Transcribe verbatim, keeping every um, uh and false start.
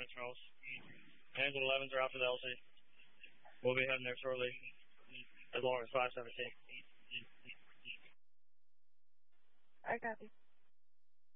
nine Charles. Angel elevens are out for the L C. We'll be heading there shortly, as long as five seventeen. I copy.